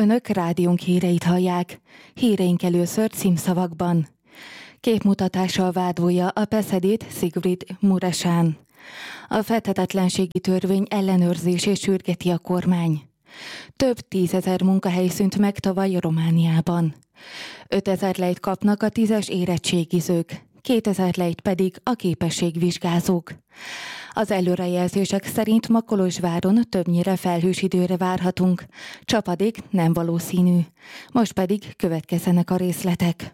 Önök rádiónk híreit hallják. Híreink először címszavakban. Képmutatással vádolja a Peszedét Sigrid Muresan. A fedhetetlenségi törvény ellenőrzését sürgeti a kormány. Több 10 000 munkahely szűnt meg tavaly Romániában. 5000 lejt kapnak a 10-es érettségizők, 2000 lejt pedig a képességvizsgázók. Az előrejelzések szerint ma Kolozsváron többnyire felhős időre várhatunk. Csapadék nem valószínű. Most pedig következzenek a részletek.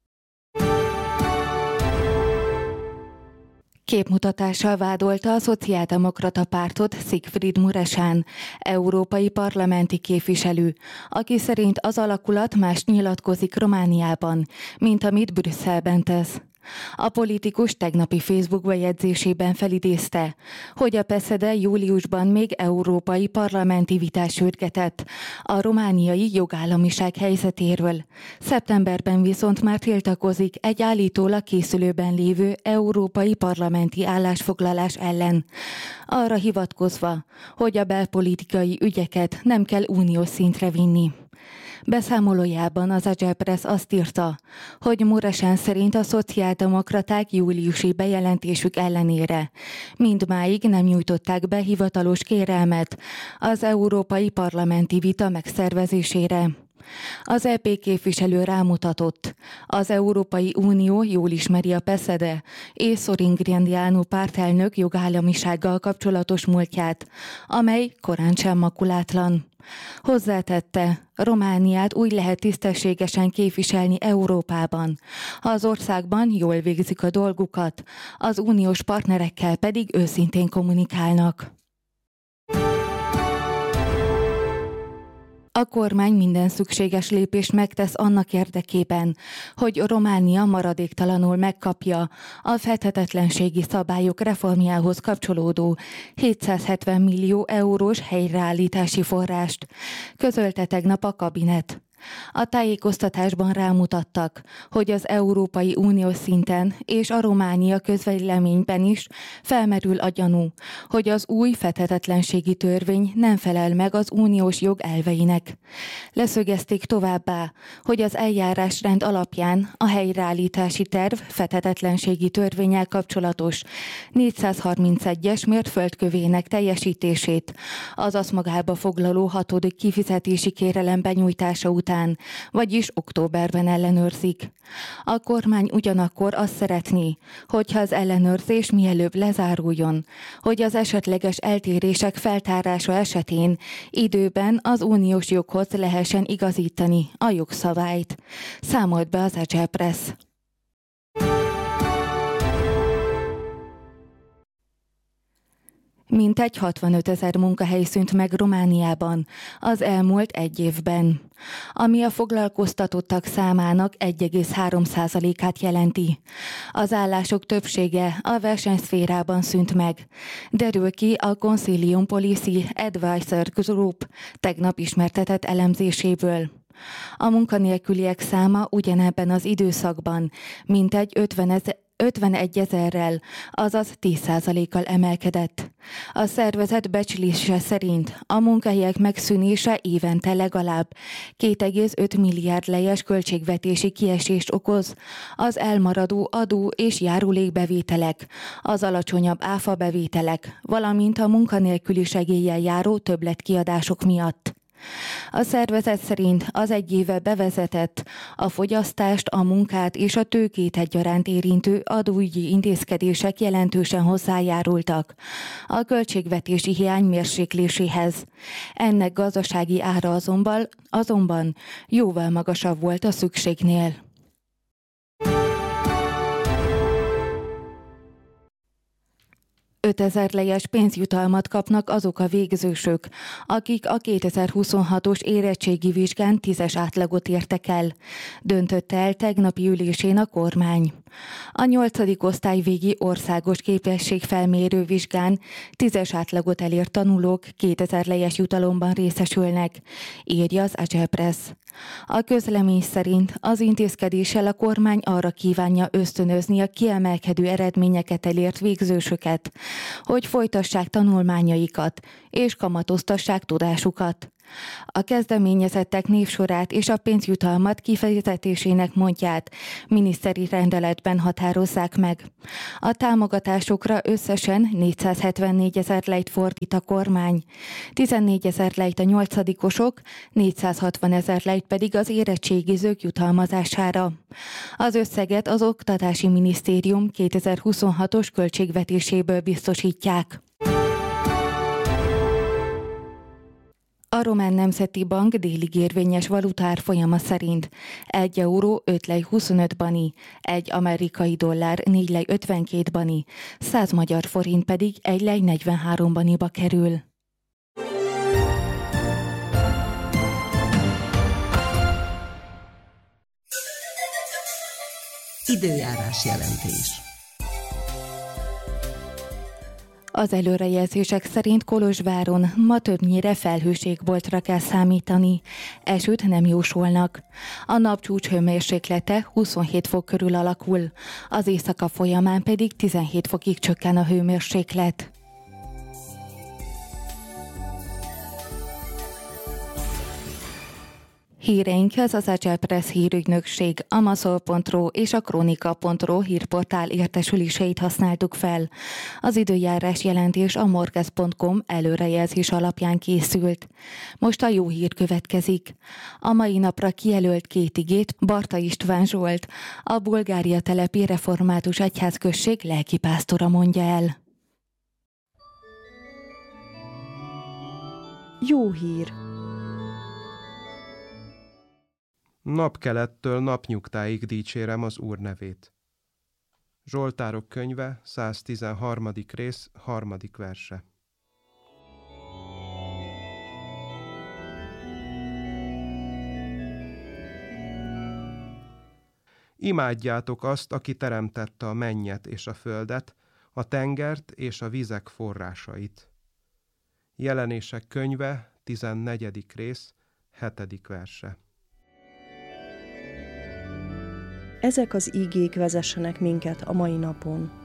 Képmutatással vádolta a Szociáldemokrata Pártot Sigrid Muresan, európai parlamenti képviselő, aki szerint az alakulat más nyilatkozik Romániában, mint amit Brüsszelben tesz. A politikus tegnapi Facebook bejegyzésében felidézte, hogy a Peszede júliusban még európai parlamenti vitát sürgetett a romániai jogállamiság helyzetéről. Szeptemberben viszont már tiltakozik egy állítólag készülőben lévő európai parlamenti állásfoglalás ellen, arra hivatkozva, hogy a belpolitikai ügyeket nem kell uniós szintre vinni. Beszámolójában az Agyelpress azt írta, hogy Muresan szerint a szociáldemokraták júliusi bejelentésük ellenére mindmáig nem nyújtották be hivatalos kérelmet az európai parlamenti vita megszervezésére. Az EP képviselő rámutatott, az Európai Unió jól ismeri a Peszede és Sorin Grindeanu pártelnök jogállamisággal kapcsolatos múltját, amely korán sem makulátlan. Hozzátette, Romániát úgy lehet tisztességesen képviselni Európában, ha az országban jól végzik a dolgukat, az uniós partnerekkel pedig őszintén kommunikálnak. A kormány minden szükséges lépést megtesz annak érdekében, hogy Románia maradéktalanul megkapja a fedhetetlenségi szabályok reformjához kapcsolódó 770 millió eurós helyreállítási forrást, közölte tegnap a kabinet. A tájékoztatásban rámutattak, hogy az Európai Unió szinten és a Románia közvéleményben is felmerül a gyanú, hogy az új fedhetetlenségi törvény nem felel meg az uniós jog elveinek. Leszögezték továbbá, hogy az eljárásrend alapján a helyreállítási terv fedhetetlenségi törvénnyel kapcsolatos 431-es mérföldkövének teljesítését az azt magába foglaló 6. kifizetési kérelem benyújtása után, vagyis októberben ellenőrzik. A kormány ugyanakkor azt szeretné, hogyha az ellenőrzés mielőbb lezáruljon, hogy az esetleges eltérések feltárása esetén időben az uniós joghoz lehessen igazítani a jogszabályt, számolt be az Agyelpress. Mintegy 65 000 munkahely szűnt meg Romániában az elmúlt egy évben, ami a foglalkoztatottak számának 1,3%-át jelenti. Az állások többsége a versenyszférában szűnt meg, derül ki a Consilium Policy Advisor Group tegnap ismertetett elemzéséből. A munkanélküliek száma ugyanebben az időszakban mintegy 51 000-rel, azaz 10%-kal emelkedett. A szervezet becslése szerint a munkahelyek megszűnése évente legalább 2,5 milliárd lejes költségvetési kiesést okoz, az elmaradó adó és járulékbevételek, az alacsonyabb áfabevételek, valamint a munkanélküli segéllyel járó többletkiadások miatt. A szervezet szerint az egy éve bevezetett, a fogyasztást, a munkát és a tőkét egyaránt érintő adóügyi intézkedések jelentősen hozzájárultak a költségvetési hiány mérsékléséhez. Ennek gazdasági ára azonban jóval magasabb volt a szükségnél. $5000 lejes pénzjutalmat kapnak azok a végzősök, akik a 2026-os érettségi vizsgán 10-es átlagot értek el, döntötte el tegnapi ülésén a kormány. A 8. osztályvégi országos képességfelmérő vizsgán 10-es átlagot elért tanulók 2000 lejes jutalomban részesülnek, írja az Agyelpress. A közlemény szerint az intézkedéssel a kormány arra kívánja ösztönözni a kiemelkedő eredményeket elért végzősöket, hogy folytassák tanulmányaikat és kamatoztassák tudásukat. A kezdeményezettek névsorát és a pénzjutalmat kifizetésének módját miniszteri rendeletben határozzák meg. A támogatásokra összesen 474 000 lejt fordít a kormány, 14 000 lejt a nyolcadikosok, 460 000 lejt pedig az érettségizők jutalmazására. Az összeget az Oktatási Minisztérium 2026-os költségvetéséből biztosítják. A Román Nemzeti Bank délig érvényes valutárfolyama szerint 1 euró 5 lej 25 bani, 1 amerikai dollár 4 lej 52 bani, 100 magyar forint pedig 1 lej 43 baniba kerül. Időjárás jelentés. Az előrejelzések szerint Kolozsváron ma többnyire felhőségboltra kell számítani. Esőt nem jósolnak. A napcsúcs hőmérséklete 27 fok körül alakul, az éjszaka folyamán pedig 17 fokig csökken a hőmérséklet. Híreinkhez az Agile Press hírügynökség, a Maszol.ro és a Kronika.ro hírportál értesüléseit használtuk fel. Az időjárás jelentés a morges.com előrejelzés alapján készült. Most a jó hír következik. A mai napra kijelölt 2 igét Barta István Zsolt, a Bulgária telepi református egyházközség lelkipásztora mondja el. Jó hír! Napkelettől napnyugtáig dicsérem az Úr nevét. Zsoltárok könyve, 113. rész, 3. verse. Imádjátok azt, aki teremtette a mennyet és a földet, a tengert és a vizek forrásait. Jelenések könyve, 14. rész, 7. verse. Ezek az ígék vezessenek minket a mai napon.